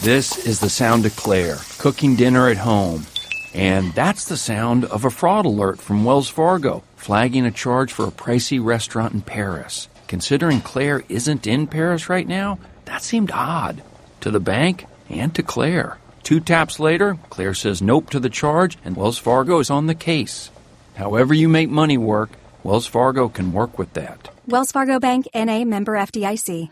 This is the sound of Claire, cooking dinner at home. And that's the sound of a fraud alert from Wells Fargo, flagging a charge for a pricey restaurant in Paris. Considering Claire isn't in Paris right now, that seemed odd. To the bank and to Claire. 2 taps later, Claire says nope to the charge, and Wells Fargo is on the case. However you make money work, Wells Fargo can work with that. Wells Fargo Bank, N.A., member FDIC.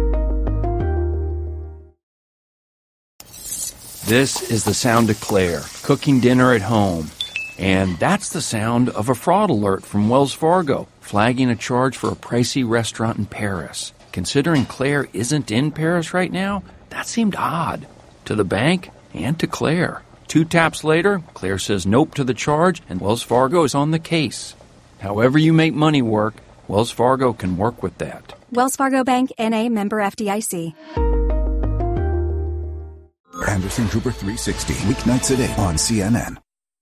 This is the sound of Claire, cooking dinner at home. And that's the sound of a fraud alert from Wells Fargo, flagging a charge for a pricey restaurant in Paris. Considering Claire isn't in Paris right now, that seemed odd. To the bank and to Claire. 2 taps later, Claire says nope to the charge, and Wells Fargo is on the case. However you make money work, Wells Fargo can work with that. Wells Fargo Bank, N.A., member FDIC. Anderson Cooper 360, weeknights at 8 on CNN.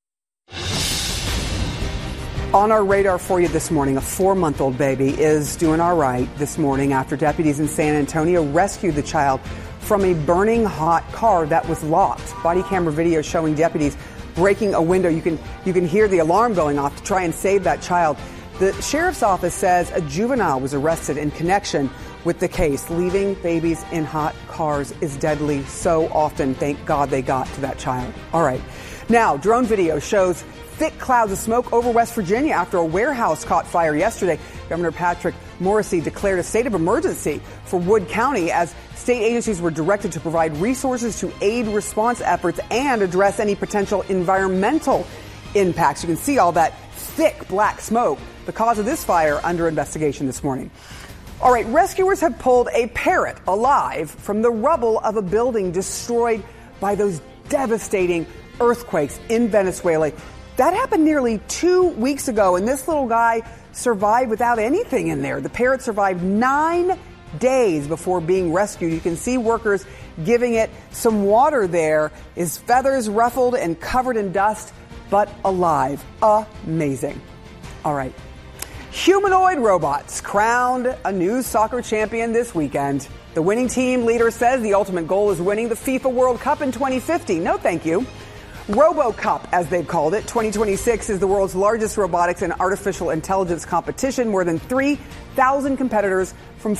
On our radar for you this morning, a 4-month-old baby is doing all right this morning after deputies in San Antonio rescued the child from a burning hot car that was locked. Body camera video showing deputies breaking a window. You can hear the alarm going off to try and save that child. The sheriff's office says a juvenile was arrested in connection with the case. Leaving babies in hot cars is deadly so often. Thank God they got to that child. All right. Now, drone video shows thick clouds of smoke over West Virginia after a warehouse caught fire yesterday. Governor Patrick Morrisey declared a state of emergency for Wood County as state agencies were directed to provide resources to aid response efforts and address any potential environmental impacts. You can see all that thick black smoke. The cause of this fire under investigation this morning. All right, rescuers have pulled a parrot alive from the rubble of a building destroyed by those devastating earthquakes in Venezuela. That happened nearly 2 weeks ago, and this little guy survived without anything in there. The parrot survived 9 days before being rescued. You can see workers giving it some water there. His feathers ruffled and covered in dust, but alive. Amazing. All right. Humanoid robots crowned a new soccer champion this weekend. The winning team leader says the ultimate goal is winning the FIFA World Cup in 2050. No, thank you. RoboCup, as they've called it. 2026 is the world's largest robotics and artificial intelligence competition. More than 3,000 competitors from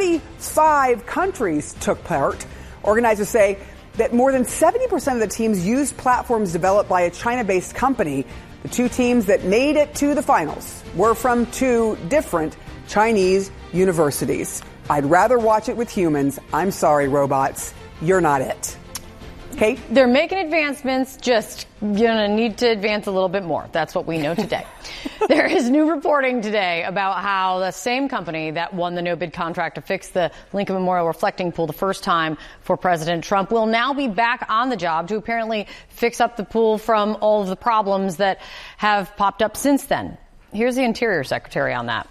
45 countries took part. Organizers say that more than 70% of the teams used platforms developed by a China-based company. The 2 teams that made it to the finals were from 2 different Chinese universities. I'd rather watch it with humans. I'm sorry, robots. You're not it. Kate? They're making advancements, just gonna need to advance a little bit more. That's what we know today. There is new reporting today about how the same company that won the no-bid contract to fix the Lincoln Memorial reflecting pool the first time for President Trump will now be back on the job to apparently fix up the pool from all of the problems that have popped up since then. Here's the Interior Secretary on that.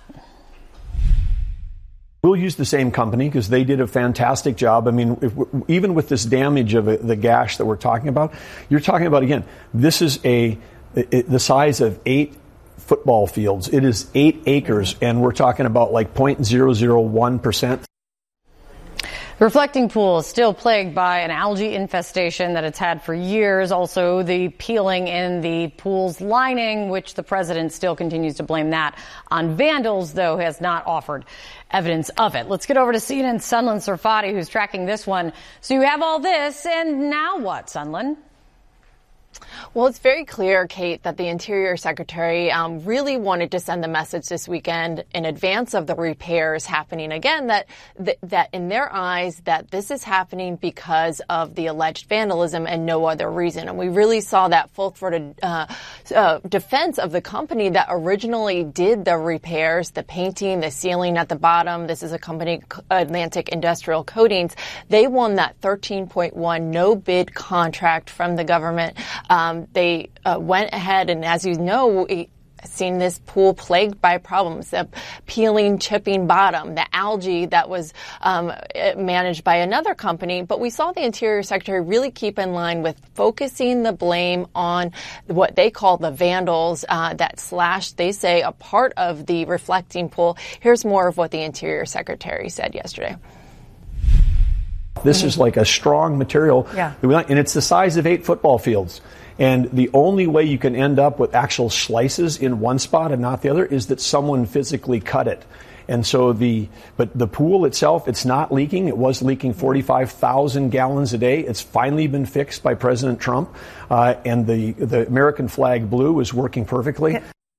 We'll use the same company because they did a fantastic job. I mean, even with this damage of the gash that we're talking about, you're talking about, again, this is the size of 8 football fields. It is 8 acres, and we're talking about like 0.001%. The reflecting pool is still plagued by an algae infestation that it's had for years. Also, the peeling in the pool's lining, which the president still continues to blame that on vandals, though has not offered evidence of it. Let's get over to CNN's Sunlen Serfati, who's tracking this one. So you have all this, and now what, Sunlen? Well, it's very clear, Kate, that the Interior Secretary really wanted to send the message this weekend in advance of the repairs happening again, that in their eyes, that this is happening because of the alleged vandalism and no other reason. And we really saw that full-throated defense of the company that originally did the repairs, the painting, the sealing at the bottom. This is a company, Atlantic Industrial Coatings. They won that $13.1 no-bid contract from the government. They went ahead and, as you know, seen this pool plagued by problems, the peeling, chipping bottom, the algae that was managed by another company. But we saw the Interior Secretary really keep in line with focusing the blame on what they call the vandals that slashed, they say, a part of the reflecting pool. Here's more of what the Interior Secretary said yesterday. This is like a strong material. Yeah. And it's the size of 8 football fields. And the only way you can end up with actual slices in one spot and not the other is that someone physically cut it. And so but the pool itself, it's not leaking. It was leaking 45,000 gallons a day. It's finally been fixed by President Trump. And the American flag blue is working perfectly.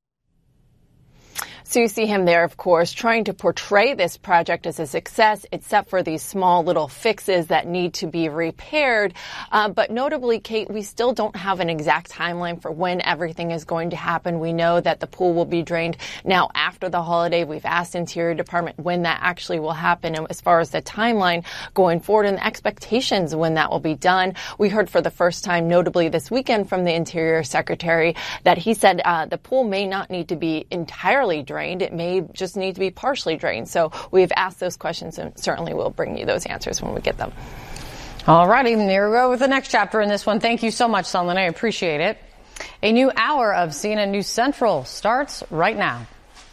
So you see him there, of course, trying to portray this project as a success, except for these small little fixes that need to be repaired. But notably, Kate, we still don't have an exact timeline for when everything is going to happen. We know that the pool will be drained now after the holiday. We've asked Interior Department when that actually will happen, and as far as the timeline going forward and the expectations when that will be done. We heard for the first time, notably this weekend, from the Interior Secretary that he said the pool may not need to be entirely drained. It may just need to be partially drained. So we've asked those questions, and certainly we'll bring you those answers when we get them. All righty, there we go with the next chapter in this one. Thank you so much, Sunlen. I appreciate it. A new hour of CNN News Central starts right now.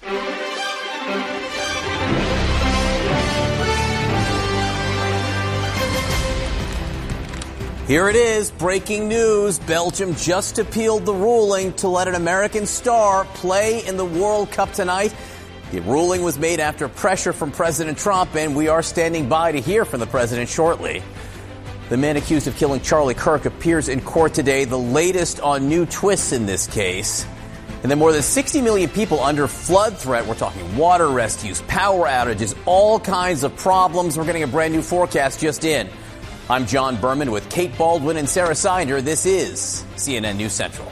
Here it is, breaking news. Belgium just appealed the ruling to let an American star play in the World Cup tonight. The ruling was made after pressure from President Trump, and we are standing by to hear from the president shortly. The man accused of killing Charlie Kirk appears in court today, the latest on new twists in this case. And then more than 60 million people under flood threat. We're talking water rescues, power outages, all kinds of problems. We're getting a brand new forecast just in. I'm John Berman with Kate Baldwin and Sarah Sinder. This is CNN News Central.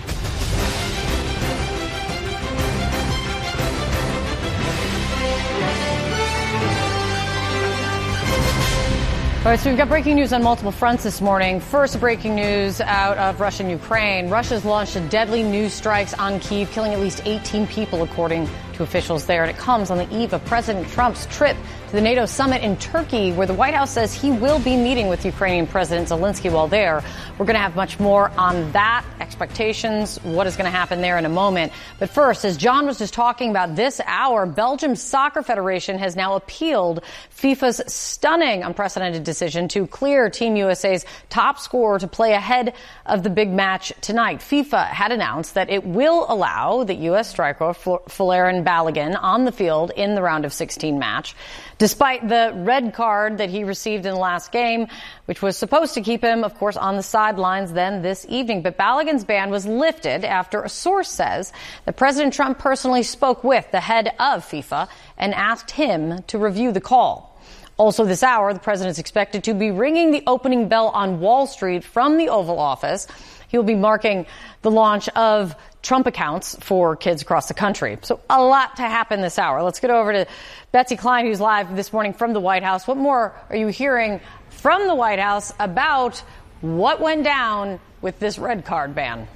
All right, so we've got breaking news on multiple fronts this morning. First, breaking news out of Russia and Ukraine. Russia's launched deadly new strikes on Kyiv, killing at least 18 people, according to officials there. And it comes on the eve of President Trump's trip to the NATO summit in Turkey, where the White House says he will be meeting with Ukrainian President Zelensky while there. We're going to have much more on that, expectations, what is going to happen there in a moment. But first, as John was just talking about this hour, Belgium's Soccer Federation has now appealed FIFA's stunning, unprecedented decision to clear Team USA's top scorer to play ahead of the big match tonight. FIFA had announced that it will allow the U.S. striker Folarin Balogun on the field in the round of 16 match, despite the red card that he received in the last game, which was supposed to keep him, of course, on the sidelines then this evening. But Balogun's ban was lifted after a source says that President Trump personally spoke with the head of FIFA and asked him to review the call. Also this hour, the president is expected to be ringing the opening bell on Wall Street from the Oval Office. He will be marking the launch of Trump accounts for kids across the country. So a lot to happen this hour. Let's get over to Betsy Klein, who's live this morning from the White House. What more are you hearing from the White House about what went down with this red card ban?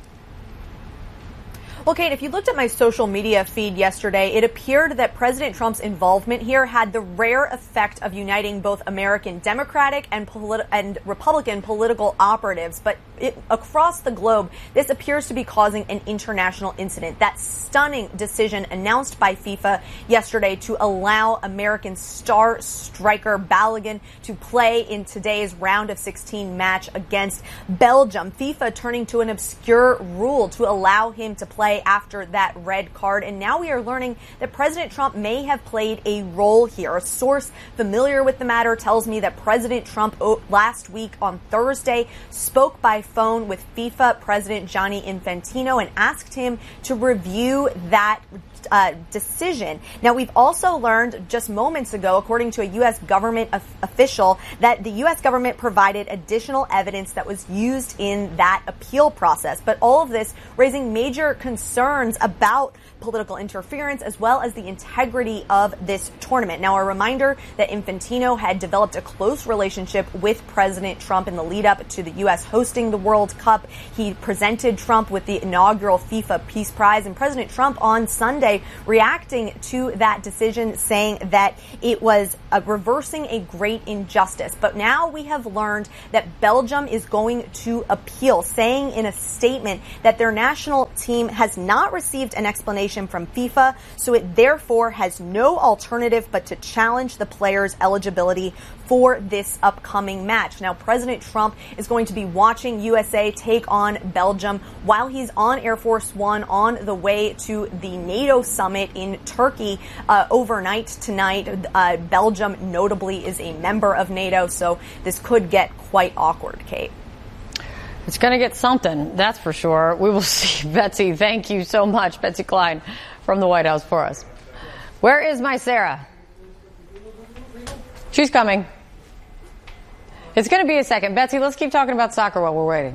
Well, Kate, if you looked at my social media feed yesterday, it appeared that President Trump's involvement here had the rare effect of uniting both American Democratic and Republican political operatives. But across the globe, this appears to be causing an international incident. That stunning decision announced by FIFA yesterday to allow American star striker Balogun to play in today's round of 16 match against Belgium. FIFA turning to an obscure rule to allow him to play after that red card. And now we are learning that President Trump may have played a role here. A source familiar with the matter tells me that President Trump last week on Thursday spoke by phone with FIFA President Gianni Infantino and asked him to review that decision. Now, we've also learned just moments ago, according to a U.S. government official, that the U.S. government provided additional evidence that was used in that appeal process. But all of this raising major concerns about political interference as well as the integrity of this tournament. Now, a reminder that Infantino had developed a close relationship with President Trump in the lead up to the U.S. hosting the World Cup. He presented Trump with the inaugural FIFA Peace Prize, and President Trump on Sunday reacting to that decision, saying that it was reversing a great injustice. But now we have learned that Belgium is going to appeal, saying in a statement that their national team has not received an explanation from FIFA, so it therefore has no alternative but to challenge the players' eligibility for this upcoming match. Now, President Trump is going to be watching USA take on Belgium while he's on Air Force One on the way to the NATO summit in Turkey overnight tonight. Belgium notably is a member of NATO, so this could get quite awkward, Kate. It's going to get something, that's for sure. We will see. Betsy, thank you so much. Betsy Klein from the White House for us. Where is my Sarah? She's coming. It's going to be a second. Betsy, let's keep talking about soccer while we're waiting.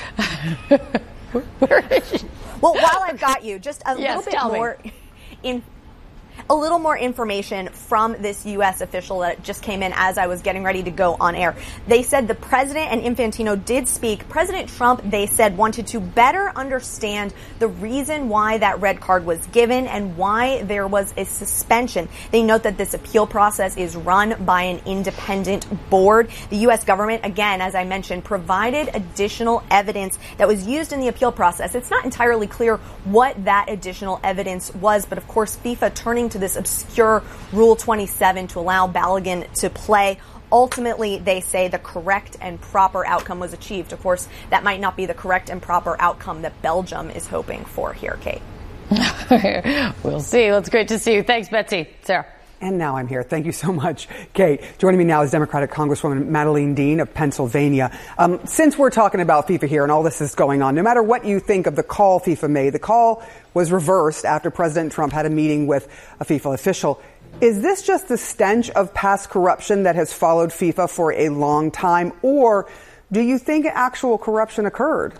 Where is she? Well, while I've got you, just a little bit more a little more information from this U.S. official that just came in as I was getting ready to go on air. They said the president and Infantino did speak. President Trump, they said, wanted to better understand the reason why that red card was given and why there was a suspension. They note that this appeal process is run by an independent board. The U.S. government, again, as I mentioned, provided additional evidence that was used in the appeal process. It's not entirely clear what that additional evidence was, but of course, FIFA turning to this obscure Rule 27 to allow Balogun to play. Ultimately, they say the correct and proper outcome was achieved. Of course, that might not be the correct and proper outcome that Belgium is hoping for here, Kate. We'll see. It's great to see you. Thanks, Betsy. Sarah. And now I'm here. Thank you so much, Kate. Joining me now is Democratic Congresswoman Madeleine Dean of Pennsylvania. Since we're talking about FIFA here and all this is going on, no matter what you think of the call FIFA made, the call was reversed after President Trump had a meeting with a FIFA official. Is this just the stench of past corruption that has followed FIFA for a long time, or do you think actual corruption occurred?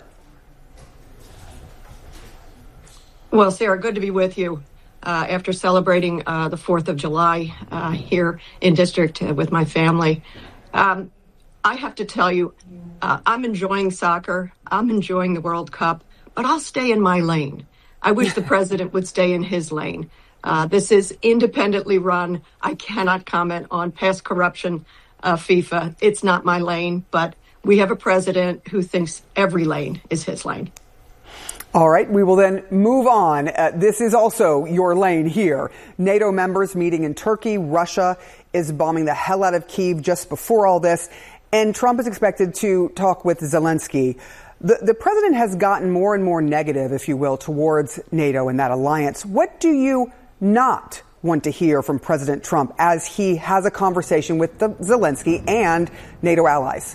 Well, Sarah, good to be with you. After celebrating the 4th of July here in district with my family. I have to tell you, I'm enjoying soccer. I'm enjoying the World Cup, but I'll stay in my lane. I wish the president would stay in his lane. This is independently run. I cannot comment on past corruption FIFA. It's not my lane, but we have a president who thinks every lane is his lane. All right, we will then move on. This is also your lane here. NATO members meeting in Turkey. Russia is bombing the hell out of Kyiv just before all this. And Trump is expected to talk with Zelensky. The president has gotten more and more negative, if you will, towards NATO and that alliance. What do you not want to hear from President Trump as he has a conversation with Zelensky and NATO allies?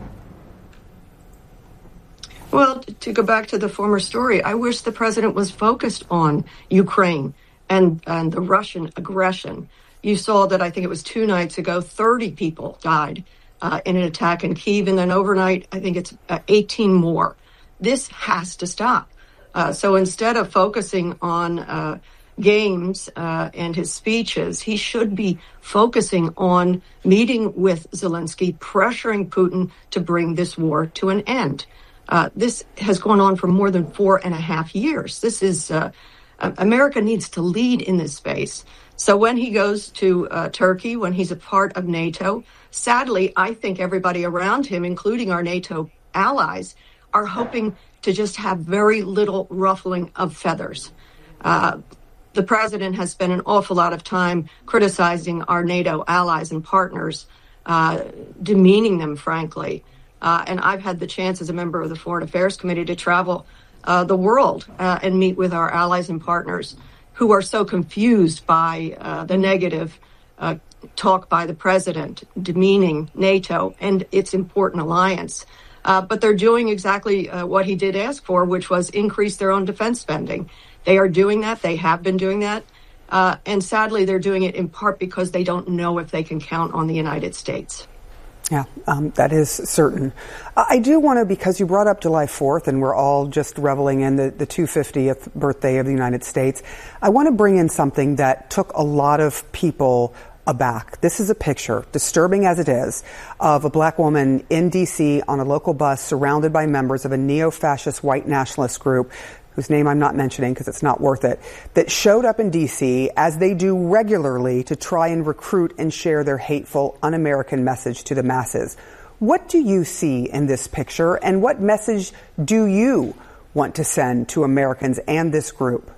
Well, to go back to the former story, I wish the president was focused on Ukraine and the Russian aggression. You saw that, I think it was 2 nights ago, 30 people died in an attack in Kyiv. And then overnight, I think it's 18 more. This has to stop. So instead of focusing on games and his speeches, he should be focusing on meeting with Zelensky, pressuring Putin to bring this war to an end. This has gone on for more than 4.5 years. This is America needs to lead in this space. So when he goes to Turkey, when he's a part of NATO, sadly, I think everybody around him, including our NATO allies, are hoping to just have very little ruffling of feathers. The president has spent an awful lot of time criticizing our NATO allies and partners, demeaning them, frankly. And I've had the chance as a member of the Foreign Affairs Committee to travel the world and meet with our allies and partners who are so confused by the negative talk by the president, demeaning NATO and its important alliance. But they're doing exactly what he did ask for, which was increase their own defense spending. They are doing that. They have been doing that. And sadly, they're doing it in part because they don't know if they can count on the United States. Yeah, that is certain. I do want to, because you brought up July 4th and we're all just reveling in the 250th birthday of the United States, I want to bring in something that took a lot of people aback. This is a picture, disturbing as it is, of a black woman in D.C. on a local bus surrounded by members of a neo-fascist white nationalist group whose name I'm not mentioning because it's not worth it, that showed up in D.C. as they do regularly to try and recruit and share their hateful, un-American message to the masses. What do you see in this picture, and what message do you want to send to Americans and this group?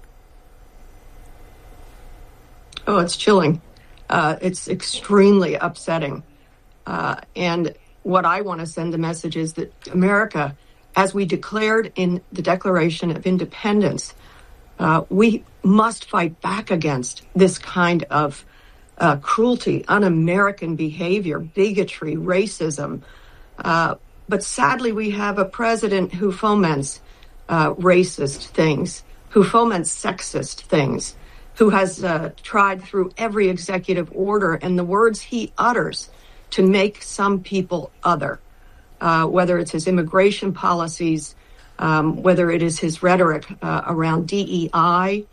Oh, it's chilling. It's extremely upsetting. And what I want to send the message is that America, as we declared in the Declaration of Independence, we must fight back against this kind of cruelty, un-American behavior, bigotry, racism. But sadly, we have a president who foments racist things, who foments sexist things, who has tried through every executive order and the words he utters to make some people other, whether it's his immigration policies, whether it is his rhetoric around DEI.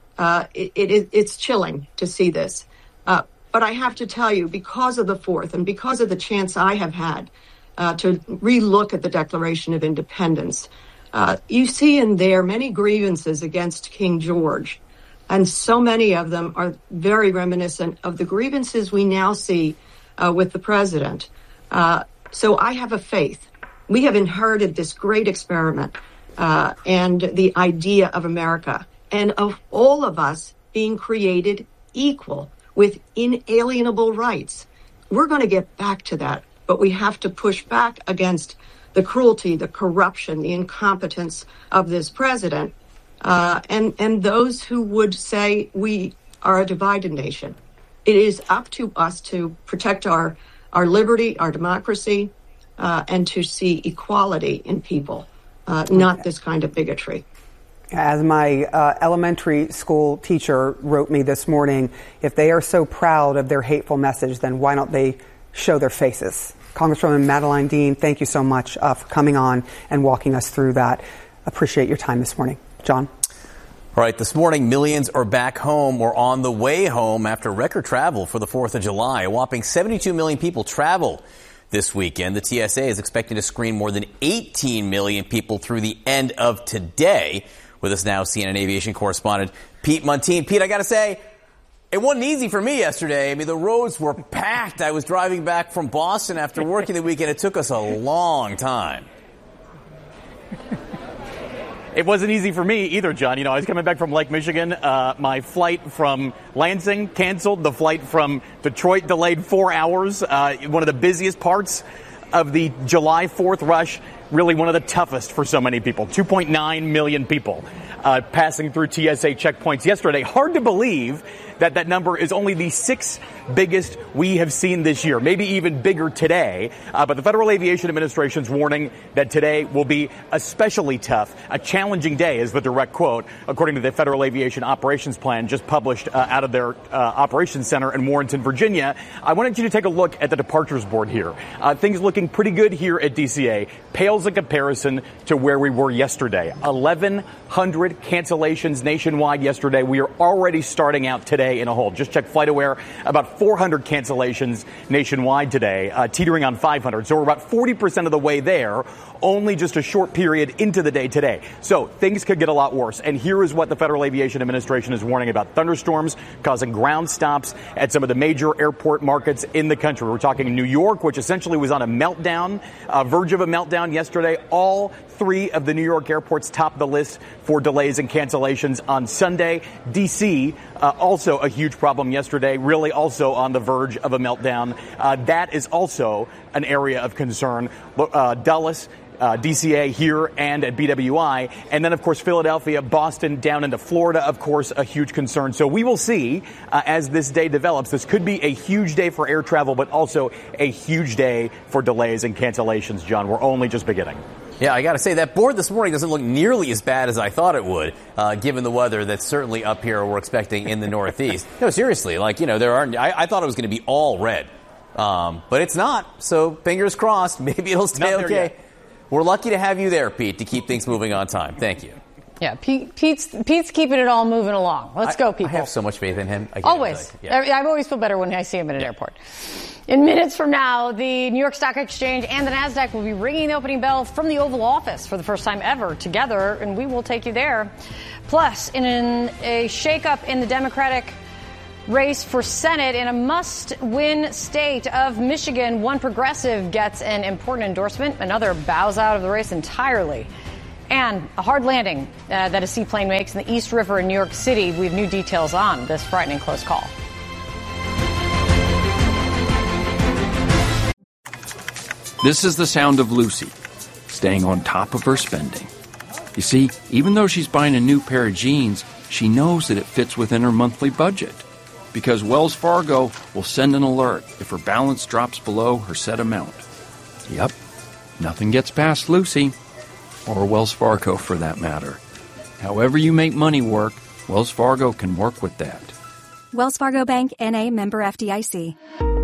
It's chilling to see this. But I have to tell you, because of the Fourth and because of the chance I have had to relook at the Declaration of Independence, you see in there many grievances against King George. And so many of them are very reminiscent of the grievances we now see with the president. So I have a faith. We have inherited this great experiment and the idea of America and of all of us being created equal with inalienable rights. We're going to get back to that, but we have to push back against the cruelty, the corruption, the incompetence of this president, and those who would say we are a divided nation. It is up to us to protect our liberty, our democracy, and to see equality in people, not this kind of bigotry. As my elementary school teacher wrote me this morning, if they are so proud of their hateful message, then why don't they show their faces? Congresswoman Madeleine Dean, thank you so much for coming on and walking us through that. Appreciate your time this morning. John? All right, this morning, millions are back home or on the way home after record travel for the 4th of July. A whopping 72 million people travel this weekend. The TSA is expecting to screen more than 18 million people through the end of today. With us now, CNN aviation correspondent Pete Muntean. Pete, I got to say, it wasn't easy for me yesterday. I mean, the roads were packed. I was driving back from Boston after working the weekend. It took us a long time. It wasn't easy for me either, John. You know, I was coming back from Lake Michigan. My flight from Lansing canceled. The flight from Detroit delayed 4 hours. One of the busiest parts of the July 4th rush, really one of the toughest for so many people. 2.9 million people passing through TSA checkpoints yesterday. Hard to believe that that number is only the 6th biggest we have seen this year, maybe even bigger today. But the Federal Aviation Administration's warning that today will be especially tough. A challenging day is the direct quote, according to the Federal Aviation Operations Plan just published out of their operations center in Warrenton, Virginia. I wanted you to take a look at the departures board here. Things looking pretty good here at DCA. Pales in comparison to where we were yesterday. 1,100 cancellations nationwide yesterday. We are already starting out today in a hole. Just check FlightAware, about 400 cancellations nationwide today, teetering on 500. So we're about 40% of the way there, only just a short period into the day today. So things could get a lot worse. And here is what the Federal Aviation Administration is warning about: thunderstorms causing ground stops at some of the major airport markets in the country. We're talking New York, which essentially was on a meltdown, verge of a meltdown yesterday. All 3 of the New York airports topped the list for delays and cancellations on Sunday. D.C., also a huge problem yesterday, really also on the verge of a meltdown. That is also an area of concern. Dulles, DCA here and at BWI. And then, of course, Philadelphia, Boston, down into Florida, of course, a huge concern. So we will see as this day develops. This could be a huge day for air travel, but also a huge day for delays and cancellations, John. We're only just beginning. Yeah, I got to say, that board this morning doesn't look nearly as bad as I thought it would, given the weather that's certainly up here we're expecting in the Northeast. No, seriously, I thought it was going to be all red, but it's not. So fingers crossed, maybe it'll stay okay. We're lucky to have you there, Pete, to keep things moving on time. Thank you. Yeah, Pete's keeping it all moving along. Let's go, people. I have so much faith in him. Always. I always feel better when I see him at an airport. In minutes from now, the New York Stock Exchange and the NASDAQ will be ringing the opening bell from the Oval Office for the first time ever together, and we will take you there. Plus, in a shakeup in the Democratic race for Senate in a must-win state of Michigan, one progressive gets an important endorsement, another bows out of the race entirely. And a hard landing that a seaplane makes in the East River in New York City. We have new details on this frightening close call. This is the sound of Lucy, staying on top of her spending. You see, even though she's buying a new pair of jeans, she knows that it fits within her monthly budget, because Wells Fargo will send an alert if her balance drops below her set amount. Yep, nothing gets past Lucy, or Wells Fargo for that matter. However you make money work, Wells Fargo can work with that. Wells Fargo Bank, N.A., member FDIC.